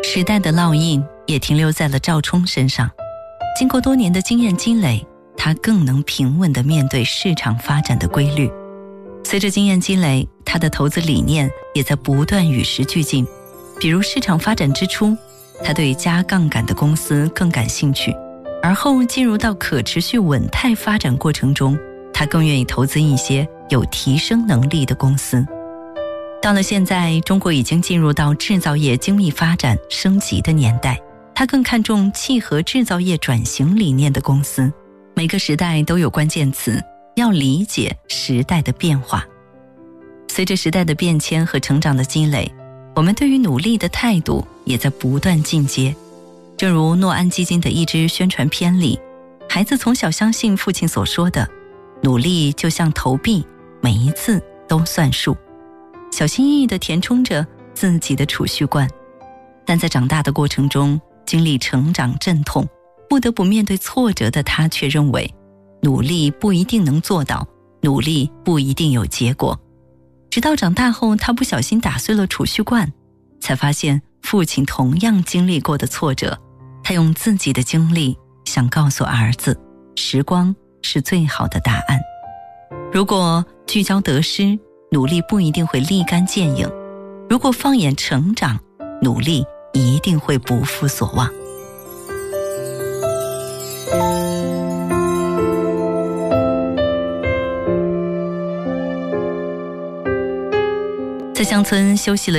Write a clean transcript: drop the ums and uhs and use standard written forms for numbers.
时代的烙印也停留在了赵冲身上。经过多年的经验积累，他更能平稳地面对市场发展的规律。随着经验积累，他的投资理念也在不断与时俱进。比如市场发展之初，他对加杠杆的公司更感兴趣，而后进入到可持续稳态发展过程中，他更愿意投资一些有提升能力的公司。到了现在，中国已经进入到制造业精密发展升级的年代，他更看重契合制造业转型理念的公司。每个时代都有关键词，要理解时代的变化。随着时代的变迁和成长的积累，我们对于努力的态度也在不断进阶。正如诺安基金的一支宣传片里，孩子从小相信父亲所说的，努力就像投币，每一次都算数，小心翼翼地填充着自己的储蓄罐。但在长大的过程中，经历成长阵痛，不得不面对挫折的他却认为，努力不一定能做到，努力不一定有结果。直到长大后，他不小心打碎了储蓄罐，才发现父亲同样经历过的挫折。他用自己的经历想告诉儿子，时光是最好的答案。如果聚焦得失，努力不一定会立竿见影；如果放眼成长，努力一定会不负所望。在乡村休息了